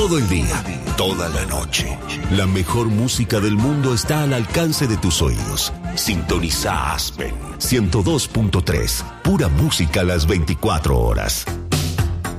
Todo el día, toda la noche. La mejor música del mundo está al alcance de tus oídos. Sintoniza Aspen 102.3. Pura música a las 24 horas.